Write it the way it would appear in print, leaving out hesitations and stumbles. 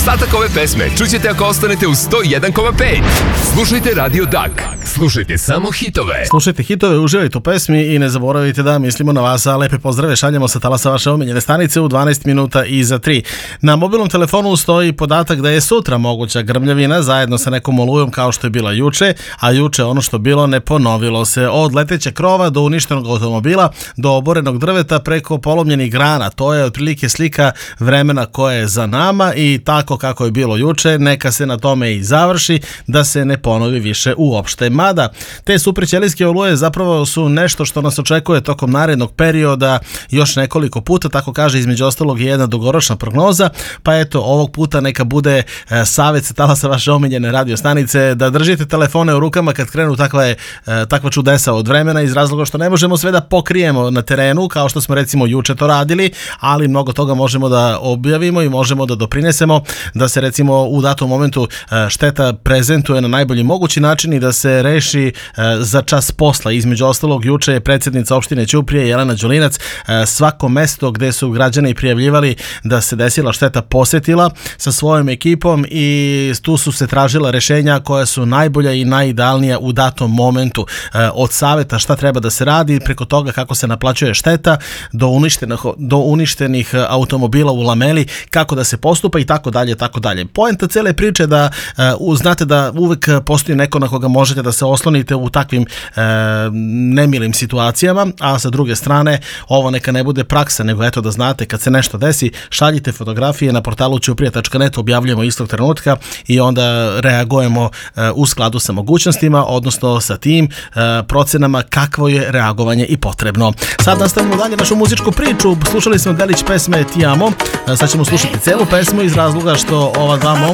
Ostatak ove pesme čućete ako ostanete u 101,5. Slušajte Radio Dak. Slušajte samo hitove. Slušajte hitove, uživajte u pesmi i ne zaboravite da mislimo na vas, a lepe pozdrave šaljemo sa talasa vaše omiljene stanice u 12 minuta iza 3. Na mobilnom telefonu stoji podatak da je sutra moguća grmljavina zajedno sa nekom olujom kao što je bila juče, a juče ono što bilo ne ponovilo se. Od letećeg krova do uništenog automobila, do oborenog drveta preko polomljenih grana. To je otprilike slika vremena koje je za nama i tako kako je bilo juče, neka se na tome i završi, da se ne ponovi više uopšte. Mada, te supraćelijske oluje zapravo su nešto što nas očekuje tokom narednog perioda još nekoliko puta, tako kaže između ostalog je jedna dugoročna prognoza, pa eto ovog puta neka bude savjet sa talasa vaše omiljene radio stanice da držite telefone u rukama kad krenu takva čudesa od vremena, iz razloga što ne možemo sve da pokrijemo na terenu kao što smo recimo juče to radili, ali mnogo toga možemo da objavimo i možemo da doprinesemo da se recimo u datom momentu šteta prezentuje na najbolji mogući način i da se reši za čas posla. Između ostalog juče je predsjednica opštine Ćuprije Jelena Đulinac svako mesto gde su građani prijavljivali da se desila šteta posetila sa svojom ekipom i tu su se tražila rešenja koja su najbolja i najidealnija u datom momentu, od saveta šta treba da se radi preko toga kako se naplaćuje šteta do uništenih automobila u lameli, kako da se postupa i tako dalje. Poenta cele priče da znate da uvek postoji neko na koga možete da se oslonite u takvim nemilim situacijama, a sa druge strane ovo neka ne bude praksa, nego eto da znate kad se nešto desi, šaljite fotografije na portalu ćuprija.net, objavljujemo istog trenutka i onda reagujemo u skladu sa mogućnostima, odnosno sa tim procenama kakvo je reagovanje i potrebno. Sad nastavimo dalje našu muzičku priču. Slušali smo delić pesme Ti amo, sad ćemo slušati celu pesmu iz razloga što ova dva momka